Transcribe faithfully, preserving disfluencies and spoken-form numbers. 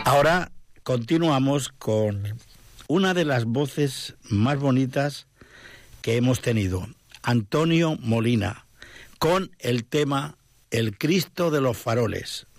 Ahora continuamos con una de las voces más bonitas que hemos tenido, Antonio Molina, con el tema El Cristo de los Faroles.